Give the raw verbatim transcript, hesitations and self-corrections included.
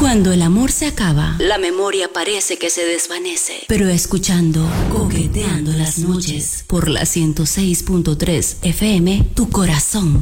Cuando el amor se acaba, la memoria parece que se desvanece. Pero escuchando Coqueteando las noches por la ciento seis punto tres F M, tu corazón